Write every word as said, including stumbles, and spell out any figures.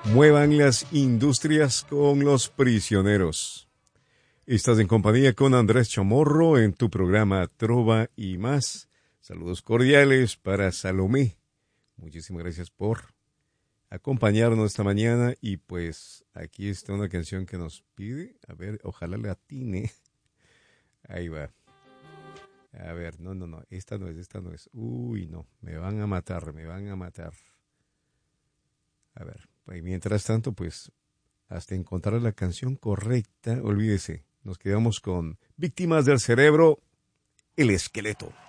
Muevan las industrias con los prisioneros. Estás en compañía con Andrés Chamorro en tu programa Trova y Más. Saludos cordiales para Salomé. Muchísimas gracias por acompañarnos esta mañana. Y pues aquí está una canción que nos pide. A ver, ojalá la atine. Ahí va. A ver, no, no, no. Esta no es, esta no es. Uy, no. Me van a matar, me van a matar. A ver. Y mientras tanto, pues, hasta encontrar la canción correcta, olvídese, nos quedamos con Víctimas del Cerebro, El Esqueleto.